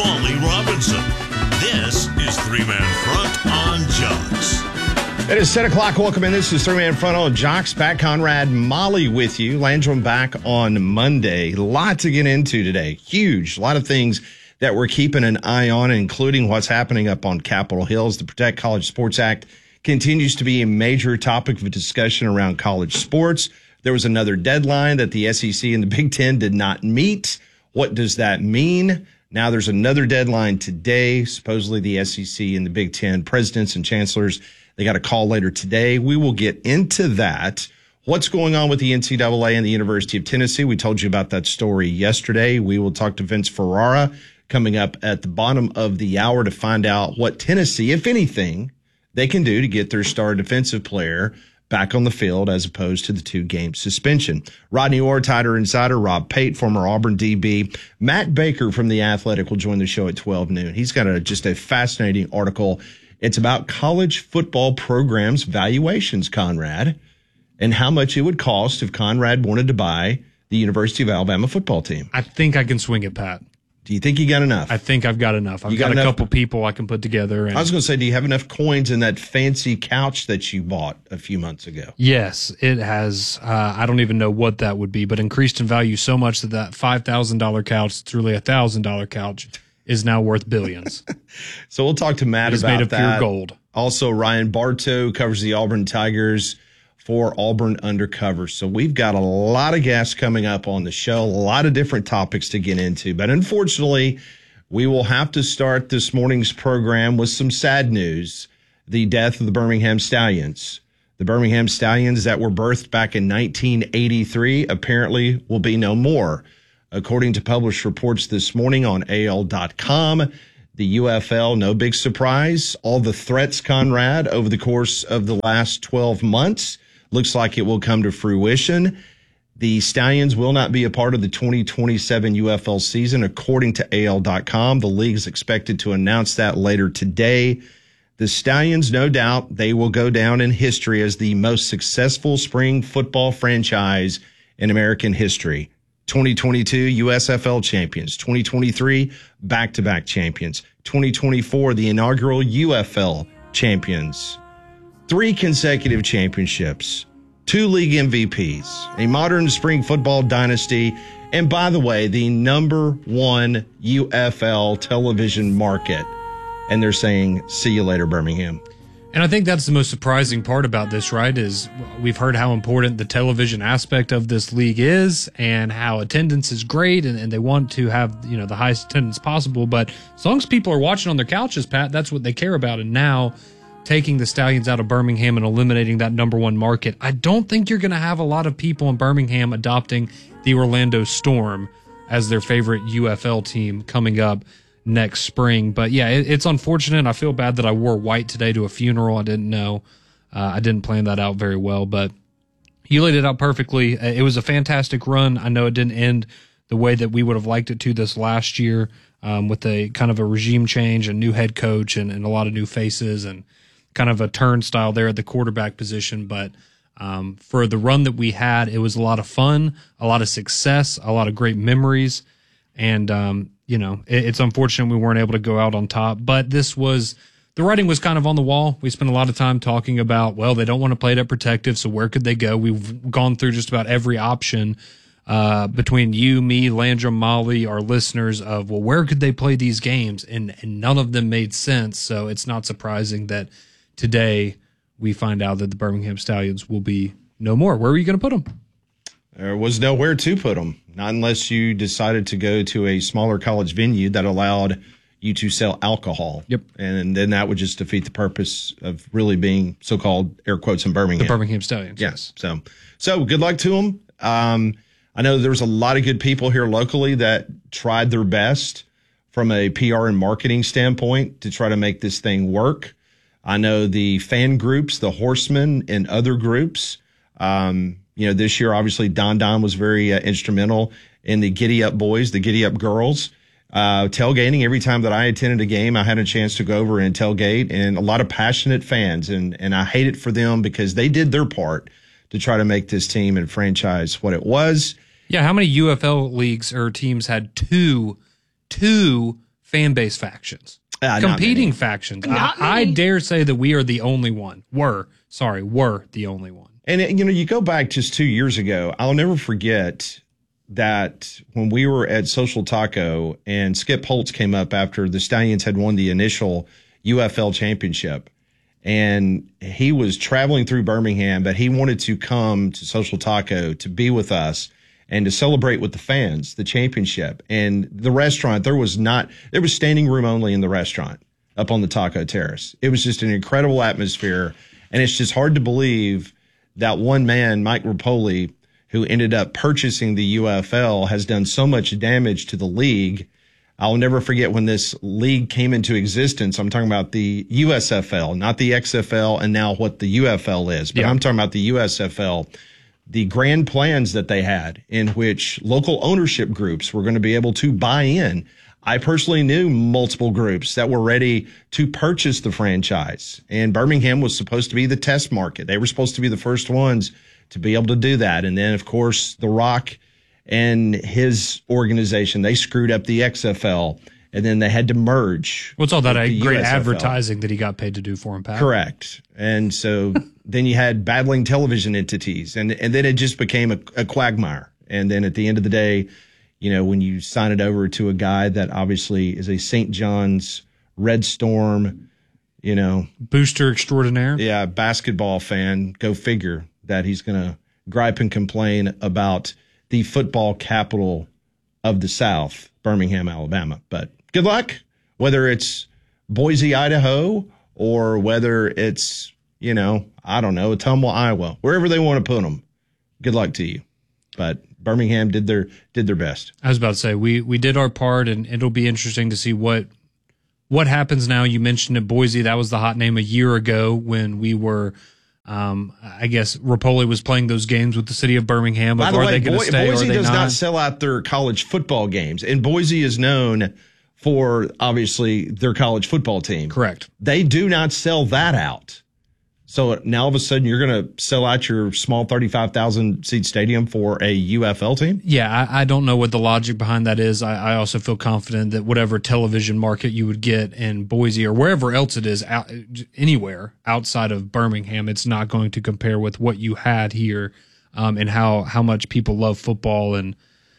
Wally Robinson. This is Three Man Front on Jocks. It is 10 o'clock. Welcome in. This is Three Man Front on Jocks. Pat Conrad, Molly with you. Landrum back on Monday. A lot to get into today. Huge. A lot of things that we're keeping an eye on, including what's happening up on Capitol Hill. The Protect College Sports Act continues to be a major topic of discussion around college sports. There was another deadline that the SEC and the Big Ten did not meet. What does that mean? Now there's another deadline today. Supposedly the SEC and the Big Ten presidents and chancellors, they got a call later today. We will get into that. What's going on with the NCAA and the University of Tennessee? We told you about that story yesterday. We will talk to Vince Ferrara coming up at the bottom of the hour to find out what Tennessee, if anything, they can do to get their star defensive player back on the field as opposed to the 2-game suspension. Rodney Orr, Tighter Insider, Rob Pate, former Auburn DB. Matt Baker from The Athletic will join the show at 12 noon. He's got just a fascinating article. It's about college football programs valuations, Conrad, and how much it would cost if Conrad wanted to buy the University of Alabama football team. I think I can swing it, Pat. Do you think you got enough? I think I've got enough. I've got a couple people I can put together. And I was going to say, do you have enough coins in that fancy couch that you bought a few months ago? Yes, it has. I don't even know what that would be, but increased in value so much that $5,000 couch, it's really $1,000 couch, is now worth billions. So we'll talk to Matt about that. It's made of pure gold. Also, Ryan Bartow covers the Auburn Tigers for Auburn Undercover. So we've got a lot of guests coming up on the show, a lot of different topics to get into. But unfortunately, we will have to start this morning's program with some sad news, the death of the Birmingham Stallions. The Birmingham Stallions that were birthed back in 1983 apparently will be no more. According to published reports this morning on AL.com, the UFL, no big surprise, all the threats, Conrad, over the course of the last 12 months, looks like it will come to fruition. The Stallions will not be a part of the 2027 UFL season, according to AL.com. The league is expected to announce that later today. The Stallions, no doubt, they will go down in history as the most successful spring football franchise in American history. 2022 USFL champions, 2023 back-to-back champions, 2024 the inaugural UFL champions. 3 consecutive championships, 2 league MVPs, a modern spring football dynasty, and by the way, the number 1 UFL television market. And they're saying, see you later, Birmingham. And I think that's the most surprising part about this, right, is we've heard how important the television aspect of this league is and how attendance is great and they want to have, the highest attendance possible. But as long as people are watching on their couches, Pat, that's what they care about. And now taking the Stallions out of Birmingham and eliminating that number 1 market, I don't think you're going to have a lot of people in Birmingham adopting the Orlando Storm as their favorite UFL team coming up next spring. But yeah, it's unfortunate. I feel bad that I wore white today to a funeral. I didn't know. I didn't plan that out very well, but you laid it out perfectly. It was a fantastic run. I know it didn't end the way that we would have liked it to this last year, with a kind of a regime change and new head coach and a lot of new faces and kind of a turnstile there at the quarterback position. But for the run that we had, it was a lot of fun, a lot of success, a lot of great memories. And, it's unfortunate we weren't able to go out on top, but the writing was kind of on the wall. We spent a lot of time talking about, well, they don't want to play it at Protective, so where could they go? We've gone through just about every option between you, me, Landrum, Molly, our listeners of, well, where could they play these games? And none of them made sense. So it's not surprising that today we find out that the Birmingham Stallions will be no more. Where are you going to put them? There was nowhere to put them, not unless you decided to go to a smaller college venue that allowed you to sell alcohol. Yep. And then that would just defeat the purpose of really being so-called air quotes in Birmingham. The Birmingham Stallions. Yes. So good luck to them. I know there's a lot of good people here locally that tried their best from a PR and marketing standpoint to try to make this thing work. I know the fan groups, the Horsemen and other groups, this year, obviously, Don was very instrumental in the Giddy Up Boys, the Giddy Up Girls, tailgating. Every time that I attended a game, I had a chance to go over and tailgate, and a lot of passionate fans. And I hate it for them because they did their part to try to make this team and franchise what it was. Yeah, how many UFL leagues or teams had two fan base factions, Not competing many. factions. Not I many. dare say that we are the only one. Were the only one. And, you go back just 2 years ago, I'll never forget that when we were at Social Taco and Skip Holtz came up after the Stallions had won the initial UFL championship. And he was traveling through Birmingham, but he wanted to come to Social Taco to be with us and to celebrate with the fans, the championship. And the restaurant, there was standing room only in the restaurant up on the Taco Terrace. It was just an incredible atmosphere. And it's just hard to believe that one man, Mike Rapoli, who ended up purchasing the UFL, has done so much damage to the league. I'll never forget when this league came into existence. I'm talking about the USFL, not the XFL, and now what the UFL is. But Yeah. I'm talking about the USFL, the grand plans that they had in which local ownership groups were going to be able to buy in. I personally knew multiple groups that were ready to purchase the franchise, and Birmingham was supposed to be the test market. They were supposed to be the first ones to be able to do that. And then, of course, The Rock and his organization, they screwed up the XFL, and then they had to merge. What's all that with the great USFL. advertising that he got paid to do for him, Pat? Correct. And so then you had battling television entities, and then it just became a quagmire. And then at the end of the day, when you sign it over to a guy that obviously is a St. John's Red Storm, Booster extraordinaire. yeah, basketball fan, go figure that he's going to gripe and complain about the football capital of the South, Birmingham, Alabama. But good luck, whether it's Boise, Idaho, or whether it's, I don't know, Ottumwa, Iowa, wherever they want to put them. Good luck to you. But Birmingham did their best. I was about to say we did our part, and it'll be interesting to see what happens now. You mentioned it, Boise. That was the hot name a year ago when we were. I guess Rapoli was playing those games with the city of Birmingham. By the Are way, they going to stay? Boise or are they does not? not sell out their college football games, and Boise is known for obviously their college football team. Correct. They do not sell that out. So now all of a sudden you're going to sell out your small 35,000 seat stadium for a UFL team? Yeah, I don't know what the logic behind that is. I also feel confident that whatever television market you would get in Boise or wherever else it is, anywhere outside of Birmingham, it's not going to compare with what you had here, and how much people love football. And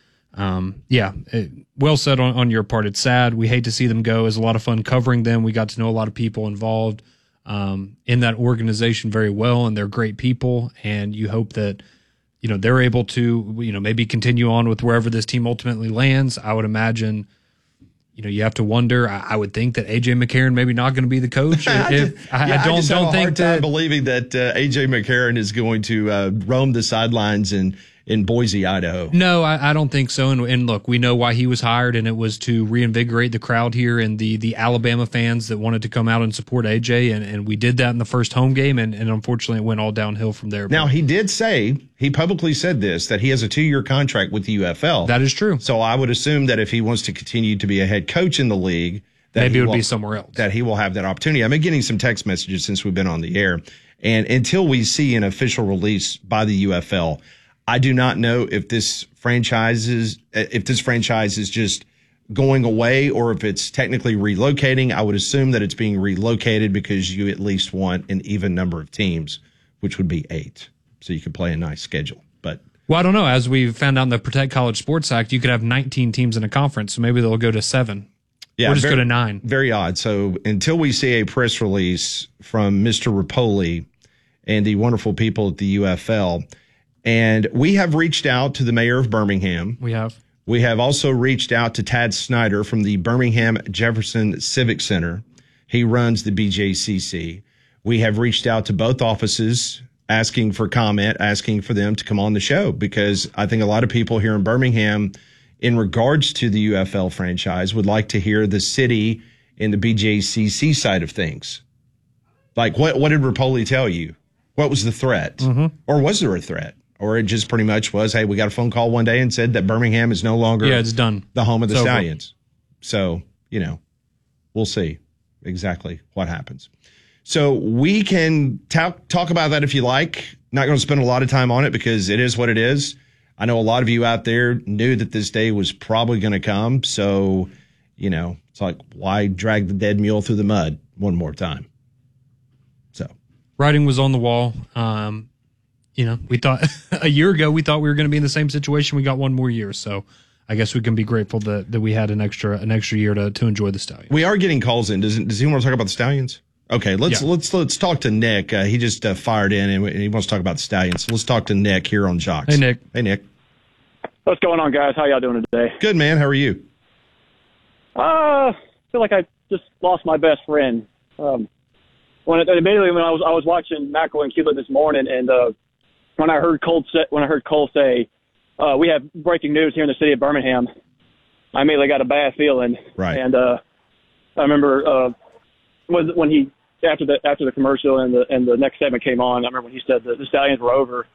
well said on your part. It's sad. We hate to see them go. It was a lot of fun covering them. We got to know a lot of people involved in that organization very well, and they're great people. And you hope that they're able to maybe continue on with wherever this team ultimately lands. I would imagine you have to wonder. I would think that AJ McCarron maybe not going to be the coach. I just have a hard time believing that AJ McCarron is going to roam the sidelines in Boise, Idaho. No, I don't think so. And look, we know why he was hired, and it was to reinvigorate the crowd here and the Alabama fans that wanted to come out and support AJ. And we did that in the first home game, and unfortunately it went all downhill from there. Now, he publicly said this, that he has a 2-year contract with the UFL. That is true. So I would assume that if he wants to continue to be a head coach in the league, that Maybe he it would will- be somewhere else. That he will have that opportunity. I've been getting some text messages since we've been on the air. And until we see an official release by the UFL, I do not know if this franchise is just going away or if it's technically relocating. I would assume that it's being relocated because you at least want an even number of teams, which would be 8. So you could play a nice schedule. But Well, I don't know. As we found out in the Protect College Sports Act, you could have 19 teams in a conference, so maybe they'll go to 7. yeah, Or just go to 9. Very odd. So until we see a press release from Mr. Rapoli and the wonderful people at the UFL, and we have reached out to the mayor of Birmingham. We have. We have also reached out to Tad Snyder from the Birmingham Jefferson Civic Center. He runs the BJCC. We have reached out to both offices asking for comment, asking for them to come on the show, because I think a lot of people here in Birmingham, in regards to the UFL franchise, would like to hear the city and the BJCC side of things. Like, what did Rapoli tell you? What was the threat? Or was there a threat? Or it just pretty much was, hey, we got a phone call one day and said that Birmingham is no longer It's done. the home of the It's over. Stallions. So, we'll see exactly what happens. So we can talk about that if you like. Not going to spend a lot of time on it because it is what it is. I know a lot of you out there knew that this day was probably going to come. So It's like, why drag the dead mule through the mud one more time? So writing was on the wall. We thought a year ago, we thought we were going to be in the same situation. We got one more year. So I guess we can be grateful that we had an extra year to enjoy the Stallions. We are getting calls in. Does anyone want to talk about the Stallions? Okay, let's talk to Nick. He just fired in and he wants to talk about the Stallions. So let's talk to Nick here on Jocks. Hey, Nick. Hey, Nick. What's going on, guys? How y'all doing today? Good, man. How are you? I feel like I just lost my best friend. Immediately when I was watching Mackerel and Cuban this morning, and when I heard Cole say, we have breaking news here in the city of Birmingham, I immediately got a bad feeling. Right. And I remember when he after the commercial and the next segment came on, I remember when he said the Stallions were over.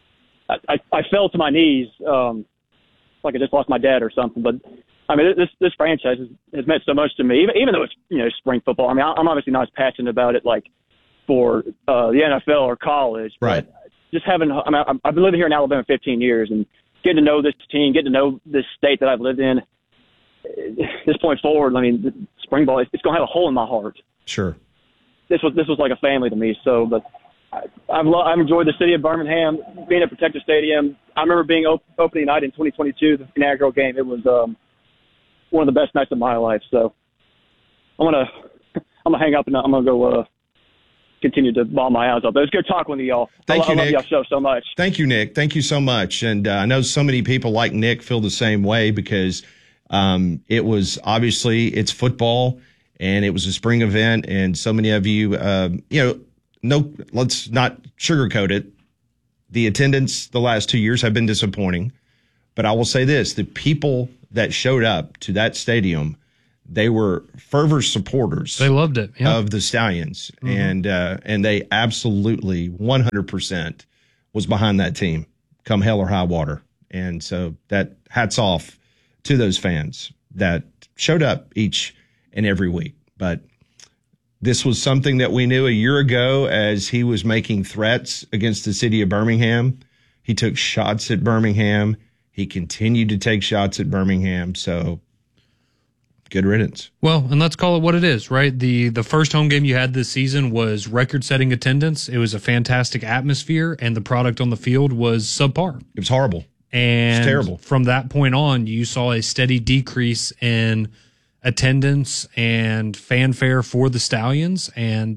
I fell to my knees, like I just lost my dad or something. But I mean, this franchise has meant so much to me, even though it's spring football. I mean, I'm obviously not as passionate about it like for the NFL or college. Right. But just having, I've been living here in Alabama 15 years, and getting to know this team, getting to know this state that I've lived in. This point forward, I mean, spring ball, it's going to have a hole in my heart. Sure. This was like a family to me. So, but I've enjoyed the city of Birmingham, being at Protective Stadium. I remember being opening night in 2022, the inaugural game. It was one of the best nights of my life. So I'm gonna hang up and I'm gonna go continue to ball my eyes up. But it's good talking with y'all. Thank you, I love Nick. y'all show so much. Thank you, Nick. Thank you so much. And I know so many people like Nick feel the same way because it was obviously it's football and it was a spring event, and so many of you, let's not sugarcoat it. The attendance the last 2 years have been disappointing, but I will say this: the people that showed up to that stadium, they were fervent supporters. They loved it of the Stallions, and they absolutely 100% was behind that team, come hell or high water. And so that hats off to those fans that showed up each and every week. But this was something that we knew a year ago as he was making threats against the city of Birmingham. He took shots at Birmingham. He continued to take shots at Birmingham. So good riddance. Well, and let's call it what it is, right? The first home game you had this season was record-setting attendance. It was a fantastic atmosphere, and the product on the field was subpar. It was horrible. And it's terrible. From that point on, you saw a steady decrease in attendance and fanfare for the Stallions. And,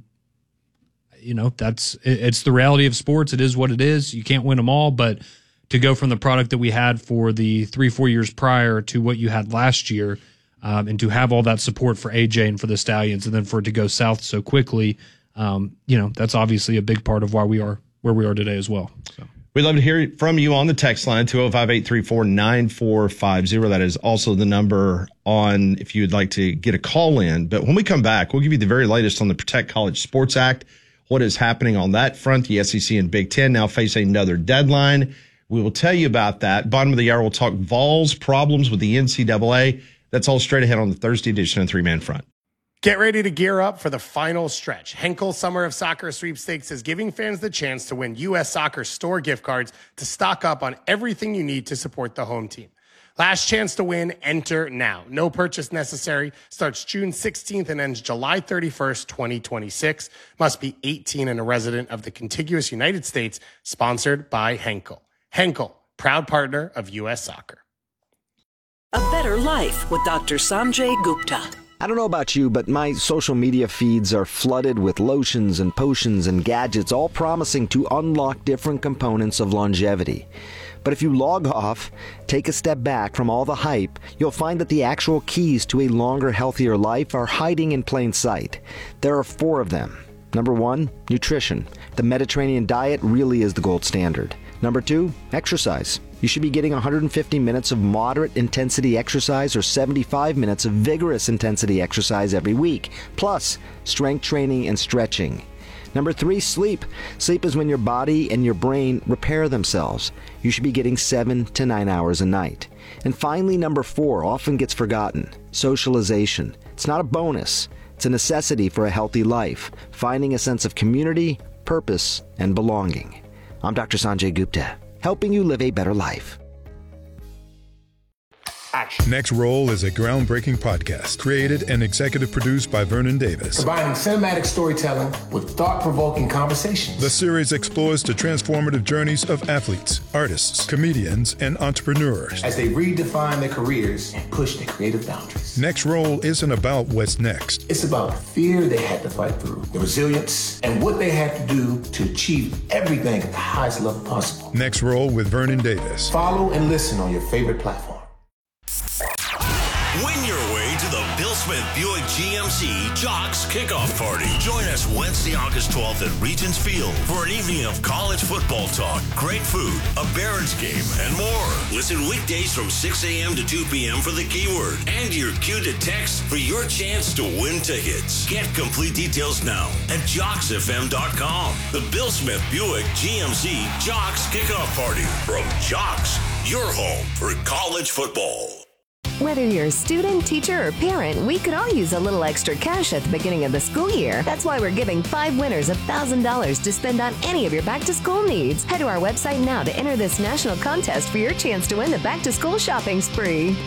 it's the reality of sports. It is what it is. You can't win them all, but to go from the product that we had for the 3-4 years prior to what you had last year, and to have all that support for AJ and for the Stallions, and then for it to go south so quickly, that's obviously a big part of why we are where we are today as well. So. We'd love to hear from you on the text line, 205-834-9450. That is also the number on if you would like to get a call in. But when we come back, we'll give you the very latest on the Protect College Sports Act, what is happening on that front. The SEC and Big Ten now face another deadline. We will tell you about that. Bottom of the hour, we'll talk Vols problems with the NCAA. That's all straight ahead on the Thursday edition of 3-Man Front. Get ready to gear up for the final stretch. Henkel Summer of Soccer Sweepstakes is giving fans the chance to win U.S. Soccer store gift cards to stock up on everything you need to support the home team. Last chance to win, enter now. No purchase necessary. Starts June 16th and ends July 31st, 2026. Must be 18 and a resident of the contiguous United States. Sponsored by Henkel. Henkel, proud partner of U.S. Soccer. A better life with Dr. Sanjay Gupta. I don't know about you, but my social media feeds are flooded with lotions and potions and gadgets, all promising to unlock different components of longevity. But if you log off, take a step back from all the hype, you'll find that the actual keys to a longer, healthier life are hiding in plain sight. There are 4 of them. Number 1, nutrition. The Mediterranean diet really is the gold standard. Number 2, exercise. You should be getting 150 minutes of moderate intensity exercise or 75 minutes of vigorous intensity exercise every week, plus strength training and stretching. Number 3, sleep. Sleep is when your body and your brain repair themselves. You should be getting 7 to 9 hours a night. And finally, number 4 often gets forgotten, socialization. It's not a bonus. It's a necessity for a healthy life, finding a sense of community, purpose, and belonging. I'm Dr. Sanjay Gupta, helping you live a better life. action. Next Roll is a groundbreaking podcast created and executive produced by Vernon Davis. Combining cinematic storytelling with thought-provoking conversations. The series explores the transformative journeys of athletes, artists, comedians, and entrepreneurs as they redefine their careers and push their creative boundaries. Next Roll isn't about what's next. It's about the fear they had to fight through, the resilience, and what they had to do to achieve everything at the highest level possible. Next Roll with Vernon Davis. Follow and listen on your favorite platform. Win your way to the Bill Smith Buick GMC Jocks Kickoff Party. Join us Wednesday, August 12th at Regents Field for an evening of college football talk, great food, a Barons game, and more. Listen weekdays from 6 a.m. to 2 p.m. for the keyword and your cue to text for your chance to win tickets. Get complete details now at JocksFM.com. The Bill Smith Buick GMC Jocks Kickoff Party from Jocks, your home for college football. Whether you're a student, teacher, or parent, we could all use a little extra cash at the beginning of the school year. That's why we're giving 5 winners $1,000 to spend on any of your back-to-school needs. Head to our website now to enter this national contest for your chance to win the back-to-school shopping spree.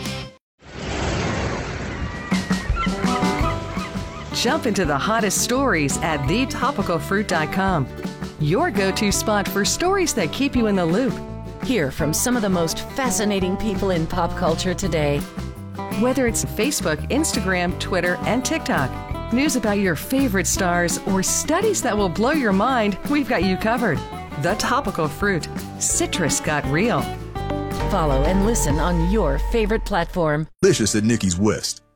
Jump into the hottest stories at thetopicalfruit.com. Your go-to spot for stories that keep you in the loop. Hear from some of the most fascinating people in pop culture today. Whether it's Facebook, Instagram, Twitter, and TikTok, news about your favorite stars, or studies that will blow your mind, we've got you covered. The Topical Fruit. Citrus got real. Follow and listen on your favorite platform. Delicious at Nikki's West.